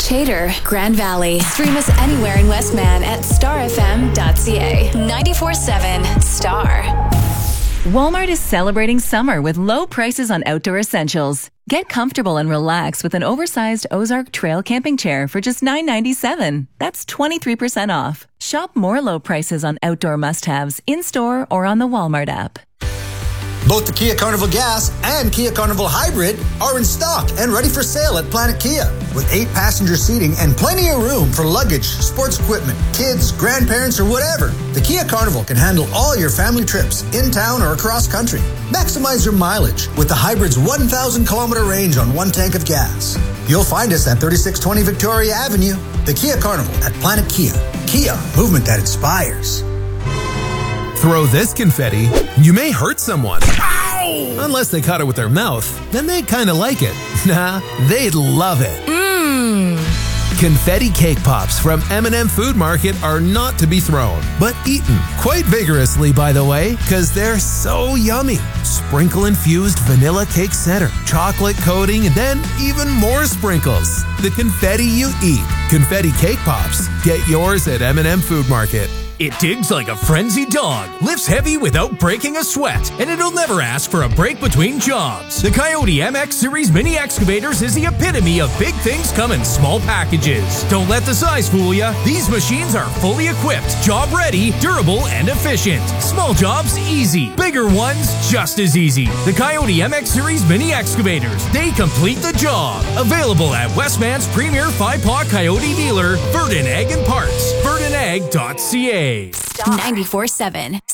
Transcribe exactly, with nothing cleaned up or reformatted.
Chater, Grand Valley. Stream us anywhere in Westman at star f m dot c a. ninety-four seven Star. Walmart is celebrating summer with low prices on outdoor essentials. Get comfortable and relax with an oversized Ozark Trail camping chair for just nine ninety-seven. That's twenty-three percent off. Shop more low prices on outdoor must-haves in-store or on the Walmart app. Both the Kia Carnival Gas and Kia Carnival Hybrid are in stock and ready for sale at Planet Kia. With eight passenger seating and plenty of room for luggage, sports equipment, kids, grandparents, or whatever, the Kia Carnival can handle all your family trips, in town or across country. Maximize your mileage with the Hybrid's one thousand kilometer range on one tank of gas. You'll find us at thirty-six twenty Victoria Avenue. The Kia Carnival at Planet Kia. Kia, movement that inspires. Throw this confetti, you may hurt someone. Ow! Unless they caught it with their mouth, then they kind of like it. Nah, they'd love it. Mmm. Confetti cake pops from M and M Food Market are not to be thrown, but eaten quite vigorously, by the way, because they're so yummy. Sprinkle infused vanilla cake center, chocolate coating, and then even more sprinkles. The confetti you eat. Confetti cake pops. Get yours at M and M Food Market. It digs like a frenzied dog, lifts heavy without breaking a sweat, and it'll never ask for a break between jobs. The Coyote M X Series Mini Excavators is the epitome of big things come in small packages. Don't let the size fool ya. These machines are fully equipped, job ready, durable, and efficient. Small jobs, easy. Bigger ones, just as easy. The Coyote M X Series Mini Excavators. They complete the job. Available at Westman's premier five-paw Coyote dealer, Verdon Egg and Parts. verdon egg dot c a. ninety-four seven